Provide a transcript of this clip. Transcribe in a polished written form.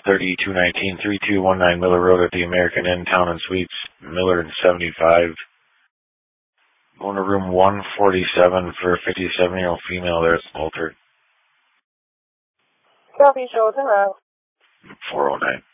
3219 Miller Road at the American Inn, Town and Suites, Miller and 75. Going to room 147 for a 57-year-old female there. It's altered. Copy, show us around. 409.